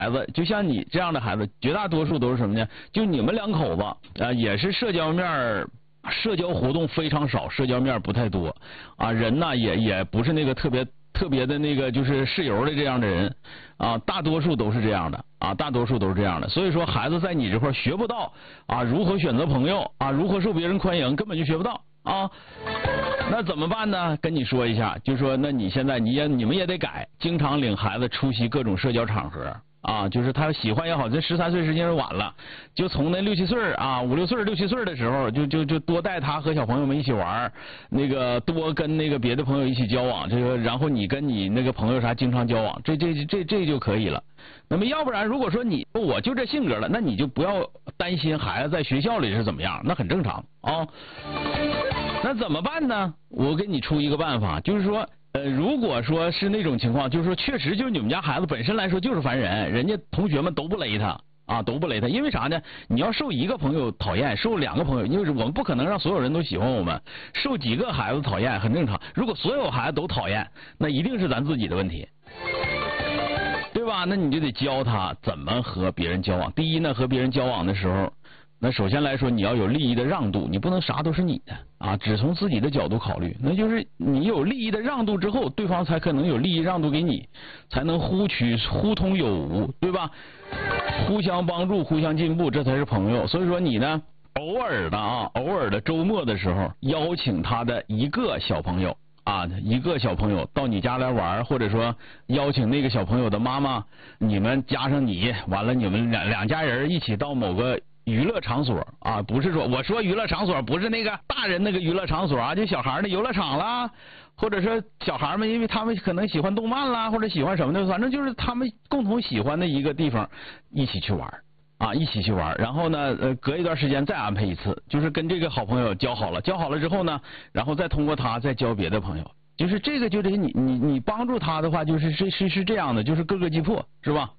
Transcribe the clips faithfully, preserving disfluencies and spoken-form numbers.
孩子，就像你这样的孩子，绝大多数都是什么呢？就你们两口子啊、呃，也是社交面儿。社交活动非常少，社交面不太多啊，人呢也也不是那个特别特别的那个就是室友的这样的人啊，大多数都是这样的啊，大多数都是这样的。所以说，孩子在你这块学不到啊，如何选择朋友啊，如何受别人欢迎，根本就学不到啊。那怎么办呢？跟你说一下，就说那你现在你也你们也得改，经常领孩子出席各种社交场合。啊，就是他喜欢也好，这十三岁时间是晚了，就从那六七岁啊，五六岁、六七岁的时候，就就就多带他和小朋友们一起玩，那个多跟那个别的朋友一起交往，这个然后你跟你那个朋友啥经常交往，这这这这就可以了。那么要不然，如果说你我就这性格了，那你就不要担心孩子在学校里是怎么样，那很正常啊。那怎么办呢？我给你出一个办法，就是说。呃，如果说是那种情况，就是说确实就是你们家孩子本身来说就是烦人，人家同学们都不勒他啊，都不勒他，因为啥呢？你要受一个朋友讨厌，受两个朋友，因为我们不可能让所有人都喜欢我们，受几个孩子讨厌很正常。如果所有孩子都讨厌，那一定是咱自己的问题，对吧？那你就得教他怎么和别人交往。第一呢，和别人交往的时候。那首先来说，你要有利益的让渡，你不能啥都是你的啊，只从自己的角度考虑。那就是你有利益的让渡之后，对方才可能有利益让渡给你，才能互取互通有无，对吧？互相帮助，互相进步，这才是朋友。所以说你呢，偶尔的啊，偶尔的周末的时候，邀请他的一个小朋友啊，一个小朋友到你家来玩，或者说邀请那个小朋友的妈妈，你们加上你，完了你们两两家人一起到某个。娱乐场所啊，不是说我说娱乐场所不是那个大人那个娱乐场所啊，就小孩的游乐场啦，或者说小孩们因为他们可能喜欢动漫啦，或者喜欢什么的，反正就是他们共同喜欢的一个地方，一起去玩啊，一起去玩。然后呢，呃，隔一段时间再安排一次，就是跟这个好朋友交好了，交好了之后呢，然后再通过他再交别的朋友，就是这个就得你你你帮助他的话，就是是是是这样的，就是各个击破，是吧？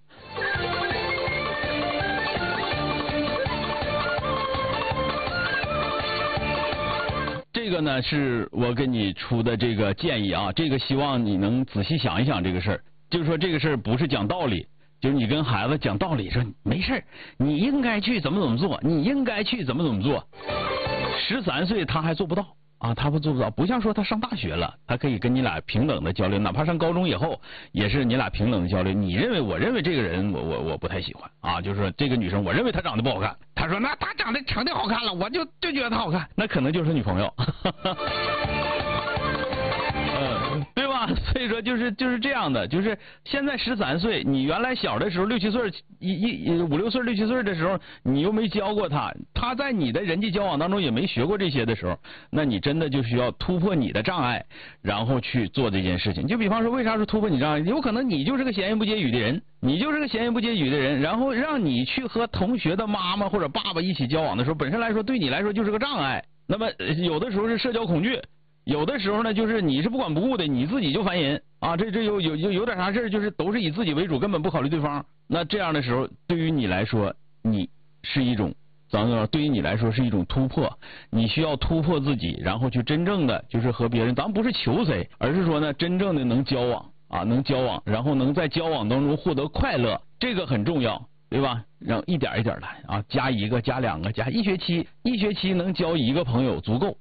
这个呢是我给你出的这个建议啊，这个希望你能仔细想一想这个事儿。就是说这个事儿不是讲道理，就是你跟孩子讲道理，说没事儿，你应该去怎么怎么做，你应该去怎么怎么做。十三岁他还做不到啊，他不做不到，不像说他上大学了，他可以跟你俩平等的交流，哪怕上高中以后也是你俩平等的交流。你认为我认为这个人我我我不太喜欢啊，就是说这个女生我认为她长得不好看，他说那她长得成的好看了，我就就觉得她好看，那可能就是女朋友。嗯，对吧？所以说就是就是这样的，就是现在十三岁，你原来小的时候六七岁一一五六岁六七岁的时候，你又没教过他，他在你的人际交往当中也没学过这些的时候，那你真的就需要突破你的障碍，然后去做这件事情。就比方说，为啥说突破你障碍？有可能你就是个闲言不结语的人，你就是个闲言不结语的人，然后让你去和同学的妈妈或者爸爸一起交往的时候，本身来说对你来说就是个障碍。那么有的时候是社交恐惧。有的时候呢，就是你是不管不顾的，你自己就烦人啊，这这有有有有点啥事就是都是以自己为主，根本不考虑对方。那这样的时候，对于你来说，你是一种怎么说？对于你来说是一种突破，你需要突破自己，然后去真正的就是和别人，咱不是求谁，而是说呢，真正的能交往啊，能交往，然后能在交往当中获得快乐，这个很重要。对吧？让一点一点来啊，加一个，加两个，加一学期，一学期能交一个朋友足够。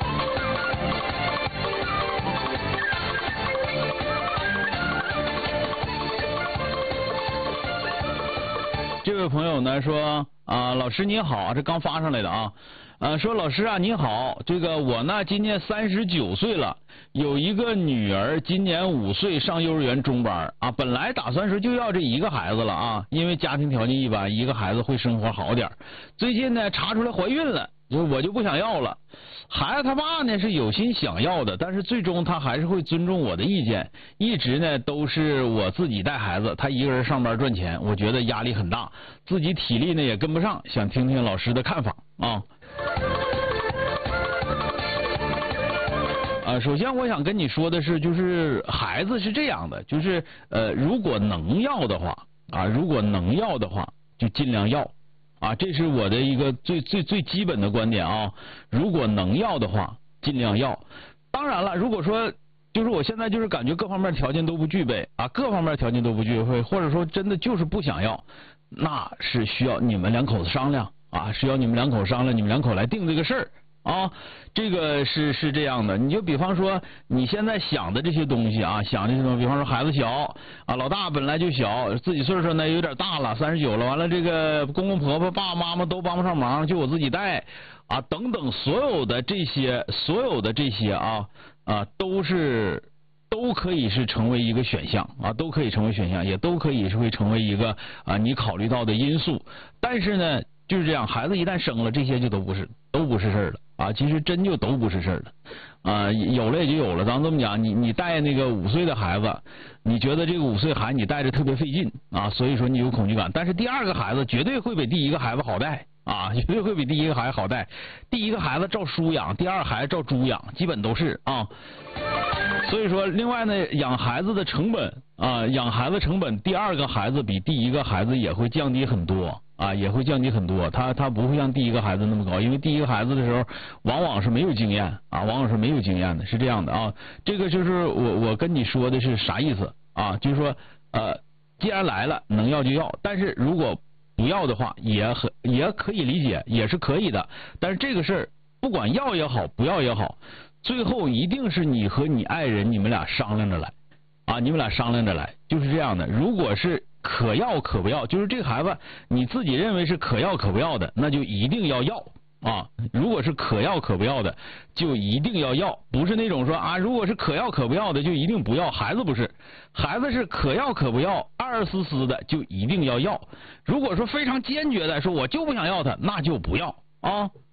这位朋友呢说啊，老师你好，这刚发上来的啊，呃，说老师啊你好，这个我呢今年三十九岁了，有一个女儿，今年五岁，上幼儿园中班啊，本来打算说就要这一个孩子了啊，因为家庭条件一般，一个孩子会生活好点。最近呢查出来怀孕了，就我就不想要了。孩子他爸呢是有心想要的，但是最终他还是会尊重我的意见。一直呢都是我自己带孩子，他一个人上班赚钱，我觉得压力很大，自己体力呢也跟不上，想听听老师的看法啊。啊，首先我想跟你说的是，就是孩子是这样的，就是呃，如果能要的话啊，如果能要的话，就尽量要。啊，这是我的一个最最最基本的观点啊！如果能要的话，尽量要。当然了，如果说就是我现在就是感觉各方面条件都不具备啊，各方面条件都不具备，或者说真的就是不想要，那是需要你们两口子商量啊，需要你们两口商量，你们两口来定这个事儿。啊，这个是是这样的，你就比方说你现在想的这些东西啊，想的这种，比方说孩子小啊，老大本来就小，自己岁数呢有点大了，三十九了，完了这个公公婆婆、爸爸妈妈都帮不上忙，就我自己带啊，等等，所有的这些，所有的这些啊啊，都是都可以是成为一个选项啊，都可以成为选项，也都可以是会成为一个啊你考虑到的因素，但是呢。就是这样，孩子一旦生了，这些就都不是都不是事儿了啊！其实真就都不是事儿了啊！有了也就有了。咱这么讲，你你带那个五岁的孩子，你觉得这个五岁孩子你带着特别费劲啊，所以说你有恐惧感。但是第二个孩子绝对会比第一个孩子好带啊，绝对会比第一个孩子好带。第一个孩子照书养，第二孩子照猪养，基本都是啊。所以说，另外呢，养孩子的成本啊，养孩子成本，第二个孩子比第一个孩子也会降低很多。啊，也会降低很多，他他不会像第一个孩子那么高，因为第一个孩子的时候，往往是没有经验啊，往往是没有经验的，是这样的啊。这个就是我我跟你说的是啥意思啊？就是说呃，既然来了，能要就要，但是如果不要的话，也很也可以理解，也是可以的。但是这个事儿，不管要也好，不要也好，最后一定是你和你爱人你们俩商量着来啊，你们俩商量着来，就是这样的。如果是可要可不要，就是这个孩子你自己认为是可要可不要的，那就一定要要啊！如果是可要可不要的，就一定要要，不是那种说啊，如果是可要可不要的就一定不要。孩子不是，孩子是可要可不要，二思思的就一定要要。如果说非常坚决的说我就不想要他，那就不要啊。